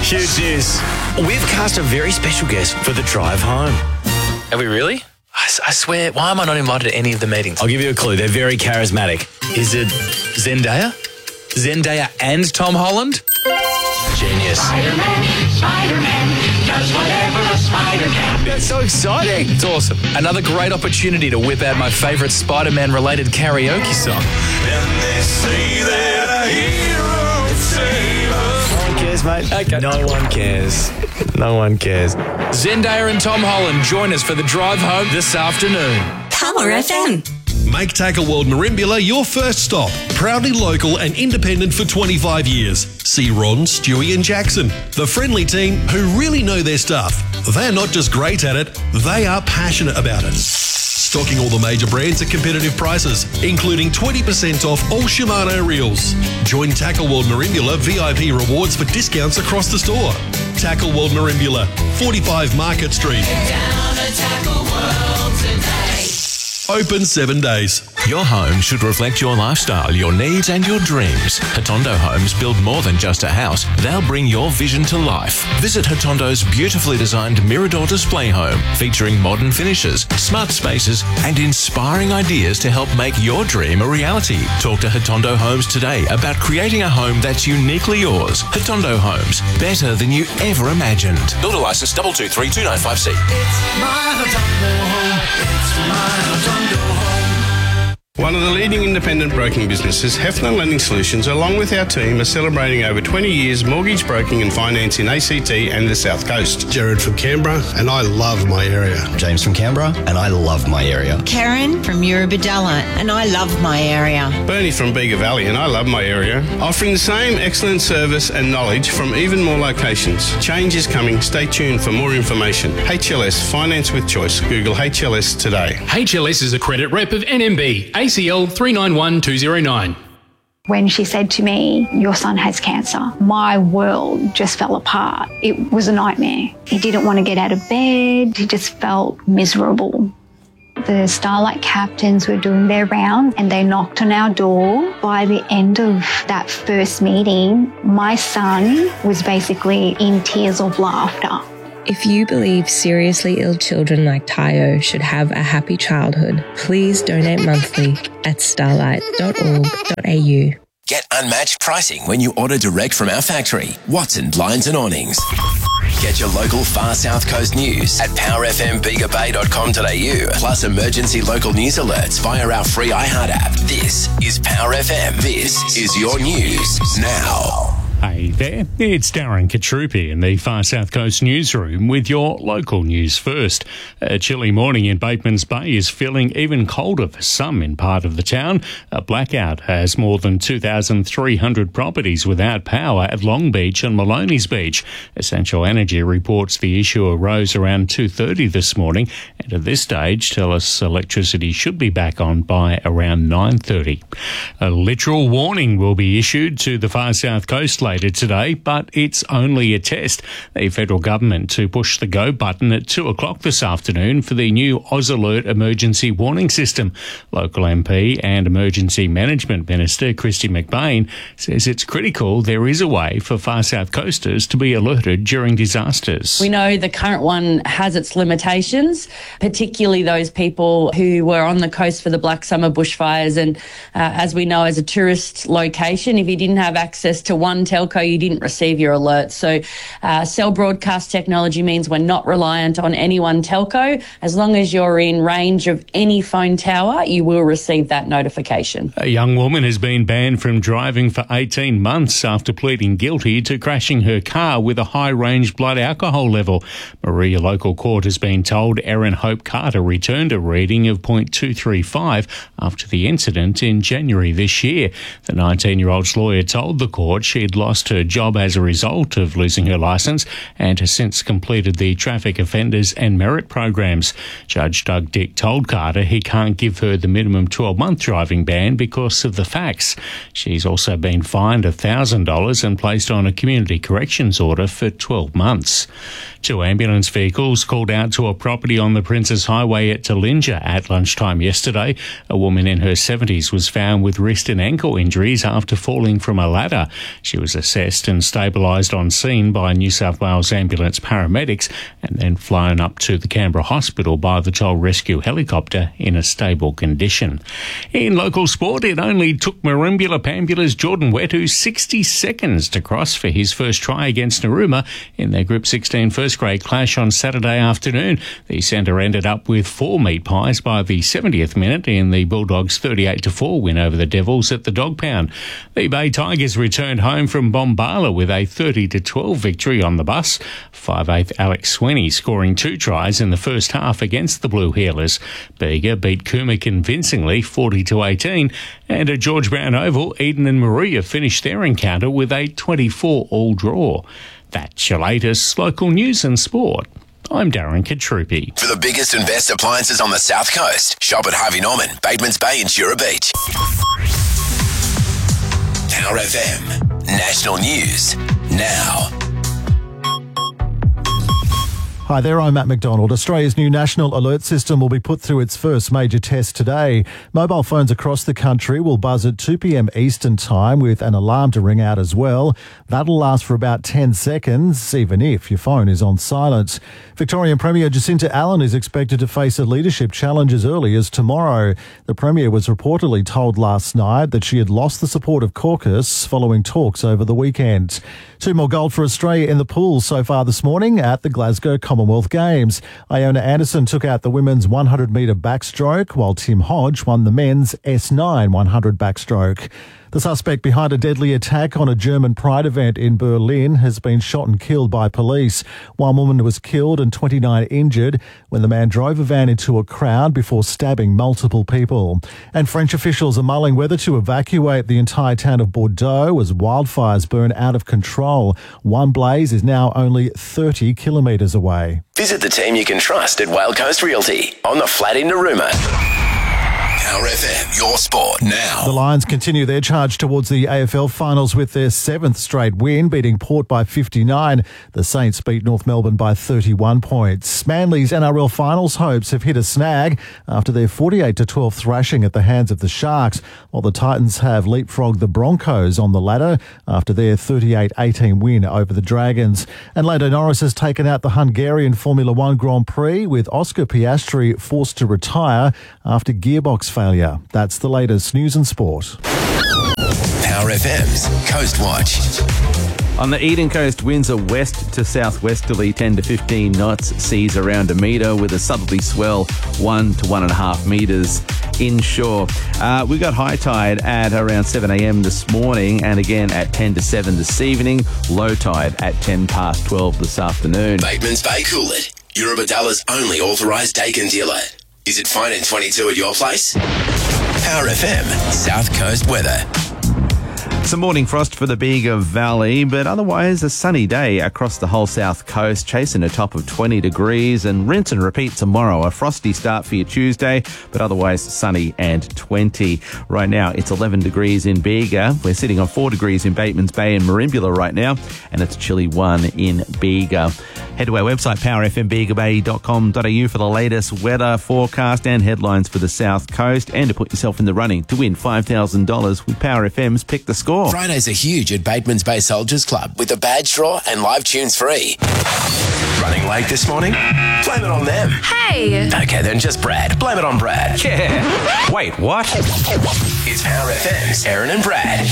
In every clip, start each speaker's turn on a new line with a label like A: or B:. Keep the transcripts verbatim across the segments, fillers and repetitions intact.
A: Huge news. We've cast a very special guest for the drive home.
B: Are we really? I, s- I swear, why am I not invited to any of the meetings?
A: I'll give you a clue. They're very charismatic.
B: Is it Zendaya? Zendaya and Tom Holland? Genius.
C: Spider-Man, Spider-Man, does whatever a spider can.
A: That's so exciting.
B: It's awesome. Another great opportunity to whip out my favourite Spider-Man related karaoke song.
C: And they say that a hero would save us.
A: No one cares, mate.
B: Okay.
A: No one cares. No one cares.
B: Zendaya and Tom Holland join us for the drive home this afternoon.
D: Power F M.
E: Make Tackle World Merimbula your first stop. Proudly local and independent for twenty-five years. See Ron, Stewie and Jackson, the friendly team who really know their stuff. They're not just great at it, they are passionate about it. Stocking all the major brands at competitive prices, including twenty percent off all Shimano reels. Join Tackle World Merimbula V I P rewards for discounts across the store. Tackle World Merimbula, forty-five Market Street.
C: Down to Tackle World today.
E: Open seven days.
F: Your home should reflect your lifestyle, your needs and your dreams. Hotondo Homes build more than just a house. They'll bring your vision to life. Visit Hotondo's beautifully designed Mirador display home, featuring modern finishes, smart spaces and inspiring ideas to help make your dream a reality. Talk to Hotondo Homes today about creating a home that's uniquely yours. Hotondo Homes, better than you ever imagined. Builder license double two three two nine five C.
C: It's my Hotondo home. It's my Hotondo home.
G: One of the leading independent broking businesses, Hefner Lending Solutions, along with our team, are celebrating over twenty years mortgage broking and finance in A C T and the South Coast.
H: Jared from Canberra, and I love my area.
I: James from Canberra, and I love my area.
D: Karen from Eurobodalla, and I love my area.
G: Bernie from Bega Valley, and I love my area. Offering the same excellent service and knowledge from even more locations. Change is coming. Stay tuned for more information. H L S Finance with Choice. Google H L S today.
J: H L S is a credit rep of N M B, A C L three nine one two zero nine.
K: When she said to me, your son has cancer, my world just fell apart. It was a nightmare. He didn't want to get out of bed. He just felt miserable. The Starlight captains were doing their round and they knocked on our door. By the end of that first meeting, my son was basically in tears of laughter.
L: If you believe seriously ill children like Tayo should have a happy childhood, please donate monthly at starlight dot org dot a u.
F: Get unmatched pricing when you order direct from our factory, Watson Blinds and Awnings. Get your local Far South Coast news at power f m bega bay dot com dot a u, plus emergency local news alerts via our free iHeart app. This is Power F M. This is your news now.
M: Hey there, it's Darren Katrupi in the Far South Coast newsroom with your local news first. A chilly morning in Batemans Bay is feeling even colder for some in part of the town. A blackout has more than two thousand three hundred properties without power at Long Beach and Maloney's Beach. Essential Energy reports the issue arose around two thirty this morning, and at this stage tell us electricity should be back on by around nine thirty. A literal warning will be issued to the Far South Coast later today, but it's only a test. The federal government to push the go button at two o'clock this afternoon for the new Oz Alert emergency warning system. Local M P and Emergency Management Minister Christy McBain says it's critical there is a way for Far South Coasters to be alerted during disasters.
N: We know the current one has its limitations, particularly those people who were on the coast for the Black Summer bushfires, and uh, as we know, as a tourist location, if you didn't have access to one telco, you didn't receive your alert. So uh, cell broadcast technology means we're not reliant on any one telco. As long as you're in range of any phone tower, you will receive that notification.
M: A young woman has been banned from driving for eighteen months after pleading guilty to crashing her car with a high-range blood alcohol level. Maria Local Court has been told Erin Hope Carter returned a reading of point two three five after the incident in January this year. The nineteen-year-old's lawyer told the court she'd lost her job as a result of losing her licence and has since completed the traffic offenders and merit programs. Judge Doug Dick told Carter he can't give her the minimum twelve-month driving ban because of the facts. She's also been fined one thousand dollars and placed on a community corrections order for twelve months. Two ambulance vehicles called out to a property on the Princes Highway at Talinga at lunchtime yesterday. A woman in her seventies was found with wrist and ankle injuries after falling from a ladder. She was assessed and stabilised on scene by New South Wales ambulance paramedics and then flown up to the Canberra Hospital by the child rescue helicopter in a stable condition. In local sport, it only took Merimbula Pambula's Jordan Wetu sixty seconds to cross for his first try against Narooma in their Group sixteen first grade clash on Saturday afternoon. The centre ended up with four meat pies by the seventieth minute in the Bulldogs' thirty-eight to four win over the Devils at the Dog Pound. The Bay Tigers returned home from Bombala with a thirty to twelve victory on the bus. five eighth Alex Sweeney scoring two tries in the first half against the Blue Heelers. Bega beat Cooma convincingly forty to eighteen, and at George Brown Oval, Eden and Maria finished their encounter with a twenty-four all draw. That's your latest local news and sport. I'm Darren Katrupi.
O: For the biggest and best appliances on the South Coast, shop at Harvey Norman, Batemans Bay and Shura Beach. Power F M, national news, now.
P: Hi there, I'm Matt McDonald. Australia's new national alert system will be put through its first major test today. Mobile phones across the country will buzz at two p.m. Eastern Time with an alarm to ring out as well. That'll last for about ten seconds, even if your phone is on silent. Victorian Premier Jacinta Allen is expected to face a leadership challenge as early as tomorrow. The Premier was reportedly told last night that she had lost the support of caucus following talks over the weekend. Two more gold for Australia in the pool so far this morning at the Glasgow Commonwealth Games. Iona Anderson took out the women's one hundred metre backstroke, while Tim Hodge won the men's S nine one hundred backstroke. The suspect behind a deadly attack on a German Pride event in Berlin has been shot and killed by police. One woman was killed and twenty-nine injured when the man drove a van into a crowd before stabbing multiple people. And French officials are mulling whether to evacuate the entire town of Bordeaux as wildfires burn out of control. One blaze is now only thirty kilometres away.
O: Visit the team you can trust at Whale Coast Realty on the flat in Narooma. Power F M, your sport now.
P: The Lions continue their charge towards the A F L finals with their seventh straight win, beating Port by fifty-nine. The Saints beat North Melbourne by thirty-one points. Manly's N R L finals hopes have hit a snag after their forty-eight to twelve thrashing at the hands of the Sharks, while the Titans have leapfrogged the Broncos on the ladder after their thirty-eight eighteen win over the Dragons. And Lando Norris has taken out the Hungarian Formula One Grand Prix, with Oscar Piastri forced to retire after gearbox failure. That's the latest news and sport.
O: Power F M's Coast Watch.
Q: On the Eden Coast, winds are west to southwesterly ten to fifteen knots, seas around a metre with a southerly swell one to one and a half metres inshore. Uh, we got high tide at around seven a.m. this morning and again at ten to seven this evening. Low tide at ten past twelve this afternoon.
O: Batemans Bay Coolid, Eurobadalla's only authorised Dakin dealer. Is it fine in twenty-two at your place? Power F M, South Coast weather.
Q: Some morning frost for the Bega Valley, but otherwise a sunny day across the whole south coast, chasing a top of twenty degrees, and rinse and repeat tomorrow. A frosty start for your Tuesday, but otherwise sunny and twenty. Right now it's eleven degrees in Bega. We're sitting on four degrees in Batemans Bay and Merimbula right now, and it's chilly one in Bega. Head to our website, power f m bega bay dot com dot a u, for the latest weather forecast and headlines for the south coast, and to put yourself in the running to win five thousand dollars with Power F M's Pick the Score.
O: Fridays are huge at Batemans Bay Soldiers Club with a badge draw and live tunes free. Running late this morning? Blame it on them.
R: Hey!
O: Okay, then just Brad. Blame it on Brad.
Q: Yeah. Wait, what?
O: It's Power F M's Aaron and Brad.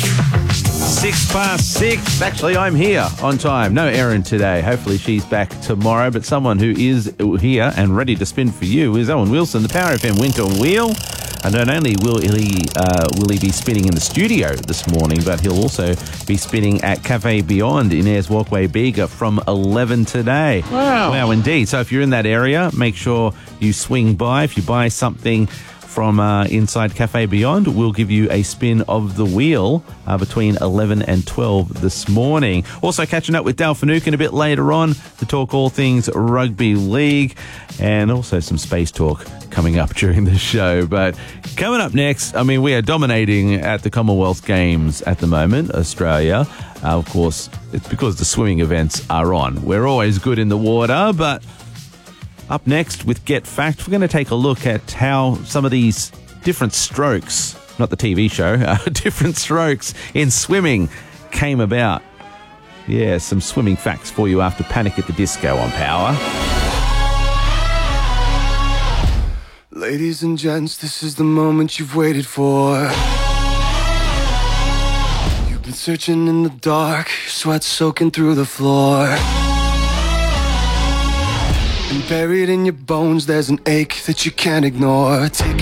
Q: Six past six. Actually, I'm here on time. No Erin today. Hopefully she's back tomorrow. But someone who is here and ready to spin for you is Owen Wilson, the Power F M Winter Wheel. And not only will he uh, will he be spinning in the studio this morning, but he'll also be spinning at Cafe Beyond in Ayers Walkway, Bega from eleven today.
R: Wow.
Q: Wow, indeed. So if you're in that area, make sure you swing by. If you buy something from uh, inside Cafe Beyond, we'll give you a spin of the wheel uh, between eleven and twelve this morning. Also catching up with Dal Finucane a bit later on to talk all things rugby league, and also some space talk coming up during the show. But coming up next, I mean, we are dominating at the Commonwealth Games at the moment, Australia. Uh, of course, it's because the swimming events are on. We're always good in the water, but Up next with Get Fact, we're going to take a look at how some of these different strokes, not the T V show, uh, different strokes in swimming came about. Yeah, some swimming facts for you after Panic at the Disco on Power.
R: Ladies and gents, this is the moment you've waited for. You've been searching in the dark, sweat soaking through the floor. And buried in your bones, there's an ache that you can't ignore. Take